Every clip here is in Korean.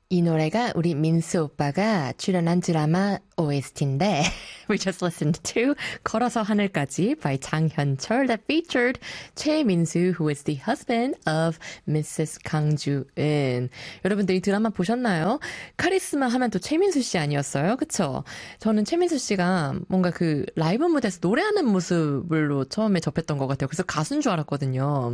이 노래가 우리 민수 오빠가 출연한 드라마 OST인데 we just listened to 걸어서 하늘까지 by 장현철 that featured 최민수 who is the husband of Mrs. 강주은. 여러분들 이 드라마 보셨나요? 카리스마 하면 또 최민수 씨 아니었어요? 그쵸? 저는 최민수 씨가 뭔가 그 라이브 무대에서 노래하는 모습으로 처음에 접했던 것 같아요. 그래서 가수인 줄 알았거든요.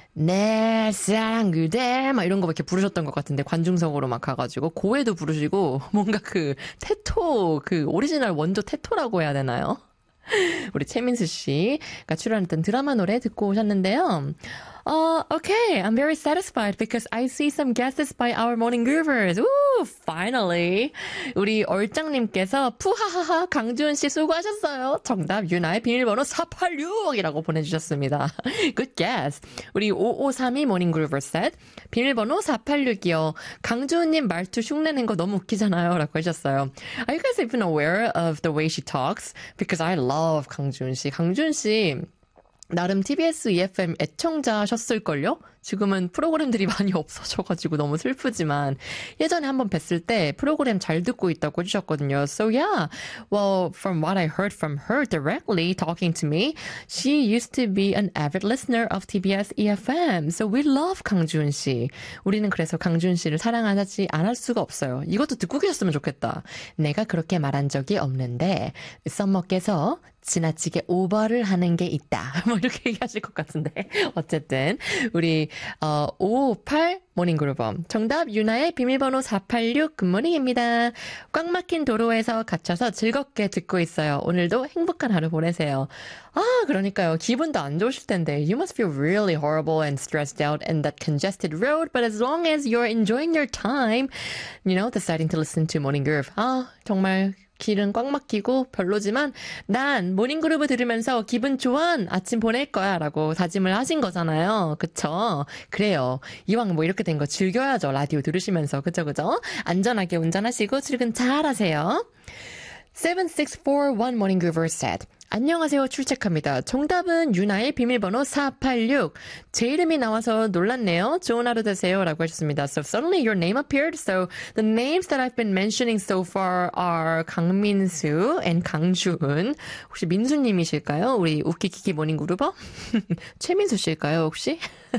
내 사랑 그대 막 이런 거 이렇게 부르셨던 것 같은데 관중석으로 막 가가지고 고해도 부르시고 뭔가 그 테토 그 오리지널 원조 테토라고 해야 되나요? 우리 최민수 씨가 출연했던 드라마 노래 듣고 오셨는데요. Okay, I'm very satisfied because I see some guesses by our morning groovers. Ooh, finally. 우리 얼짱님께서 푸하하하 강주은 씨 수고하셨어요. 정답 유나의 비밀번호 486이라고 보내주셨습니다. Good guess. 우리 5532 morning groover said 비밀번호 486이요. 강주은님 말투 흉내낸 거 너무 웃기잖아요. 라고 하셨어요. Are you guys even aware of the way she talks? Because I love 강주은 씨. 강주은 씨 나름 TBS EFM 애청자셨을걸요? 지금은 프로그램들이 많이 없어져가지고 너무 슬프지만 예전에 한번 뵀을 때 프로그램 잘 듣고 있다고 해주셨거든요. So yeah, well, from what I heard from her directly talking to me, she used to be an avid listener of TBS EFM. So we love 강주은 씨. 우리는 그래서 강주은 씨를 사랑하지 않을 수가 없어요. 이것도 듣고 계셨으면 좋겠다. 내가 그렇게 말한 적이 없는데 썸머께서 지나치게 오버를 하는 게 있다. 뭐 이렇게 얘기하실 것 같은데. 어쨌든 우리 558 모닝그룹범 정답 유나의 비밀번호 486 굿모닝입니다. 꽉 막힌 도로에서 갇혀서 즐겁게 듣고 있어요. 오늘도 행복한 하루 보내세요. 아 그러니까요. 기분도 안 좋으실 텐데 You must feel really horrible and stressed out in that congested road but as long as you're enjoying your time you know, deciding to listen to Morning Groove 아 정말 길은 꽉 막히고 별로지만 난 모닝그룹을 들으면서 기분 좋은 아침 보낼 거야 라고 다짐을 하신 거잖아요. 그쵸? 그래요. 이왕 뭐 이렇게 된 거 즐겨야죠. 라디오 들으시면서. 그쵸? 안전하게 운전하시고 출근 잘 하세요. 7641 Morning Groover said 안녕하세요. 출첵합니다. 정답은 유나의 비밀번호 486. 제 이름이 나와서 놀랐네요. 좋은 하루 되세요. 라고 하셨습니다. So suddenly your name appeared. So the names that I've been mentioning so far are 강민수 and 강주은. 혹시 민수님이실까요? 우리 웃기키키 모닝그룹어? 최민수 씨일까요, 혹시?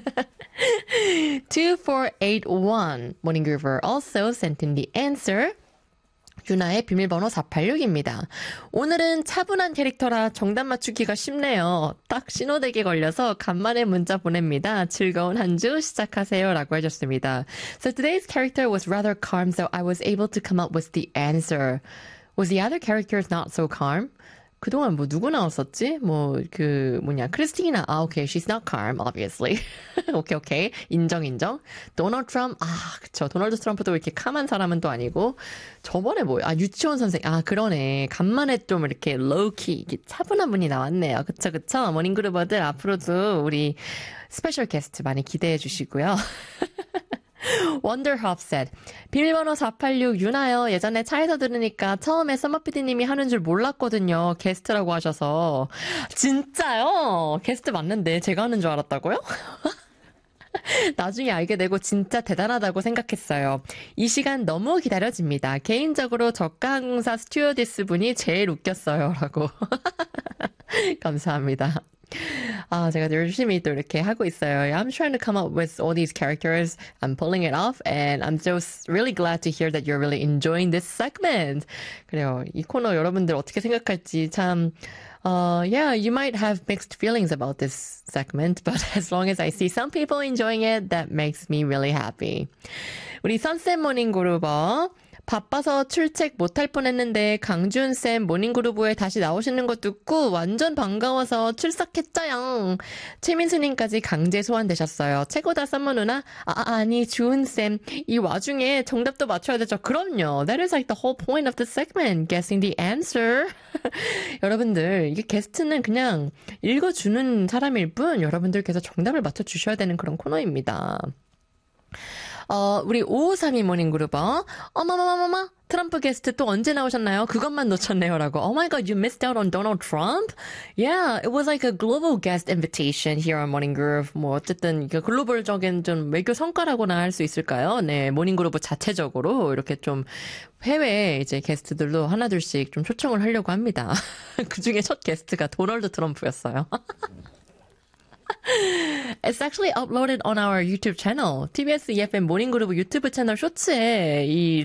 2481 Morning Groover also sent in the answer. 유나의 비밀번호 486입니다. 오늘은 차분한 캐릭터라 정답 맞추기가 쉽네요. 딱 신호대기 걸려서 간만에 문자 보냅니다. 즐거운 한 주 시작하세요. 라고 해줬습니다. So today's character was rather calm, so I was able to come up with the answer. Was the other characters not so calm? 그동안 뭐 누구 나왔었지? 크리스티나. 오케이. She's not calm, obviously. 오케이. 인정. 도널드 트럼프. 그쵸. 도널드 트럼프도 이렇게 캄한 사람은 또 아니고. 저번에 유치원 선생. 그러네. 간만에 좀 이렇게 low-key, 차분한 분이 나왔네요. 그쵸. 모닝그룹어들 앞으로도 우리 스페셜 게스트 많이 기대해 주시고요. Wonderhop said, 비밀번호 486 유나요. 예전에 차에서 들으니까 처음에 썸머피디님이 하는 줄 몰랐거든요. 게스트라고 하셔서. 진짜요? 게스트 맞는데 제가 하는 줄 알았다고요? 나중에 알게 되고 진짜 대단하다고 생각했어요. 이 시간 너무 기다려집니다. 개인적으로 저가항공사 스튜어디스 분이 제일 웃겼어요. 라고. 감사합니다. 제가 열심히 또 이렇게 하고 있어요. I'm trying to come up with all these characters. I'm pulling it off and I'm just really glad to hear that you're really enjoying this segment. 그래요. 이 코너 여러분들 어떻게 생각할지 참 yeah, you might have mixed feelings about this segment, but as long as I see some people enjoying it, that makes me really happy. 우리 선셋 모닝 그룹어 바빠서 출첵 못할 뻔했는데 강준쌤 모닝그룹에 다시 나오시는 거 듣고 완전 반가워서 출석했죠요. 최민수님까지 강제 소환되셨어요. 최고다 썸머 누나. 아니 주은쌤 이 와중에 정답도 맞춰야 되죠. 그럼요. That is like the whole point of the segment. Guessing the answer. 여러분들 이게 게스트는 그냥 읽어주는 사람일 뿐 여러분들께서 정답을 맞춰주셔야 되는 그런 코너입니다. 우리 5532 모닝그룹어. 어머머머머머. 트럼프 게스트 또 언제 나오셨나요? 그것만 놓쳤네요라고. Oh my god, you missed out on Donald Trump? Yeah, it was like a global guest invitation here on Morning Groove. 뭐 어쨌든 이게 글로벌적인 좀 외교 성과라고나 할 수 있을까요? 네, 모닝 그루브 자체적으로 이렇게 좀 해외 이제 게스트들도 하나둘씩 좀 초청을 하려고 합니다. 그 중에 첫 게스트가 도널드 트럼프였어요. It's actually uploaded on our YouTube channel. TBS EFM 모닝그룹 유튜브 채널 쇼츠에 이